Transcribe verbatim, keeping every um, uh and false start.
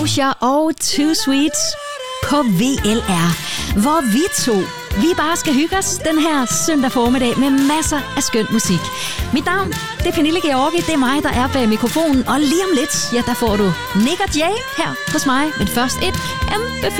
Doja og Too Sweet på V L R, hvor vi to, vi bare skal hygge os den her søndag formiddag med masser af skøn musik. Mit navn, det er Pernille Georgi, det er mig, der er bag mikrofonen, og lige om lidt, ja, der får du Nick og Jay her hos mig, men først et kæmpe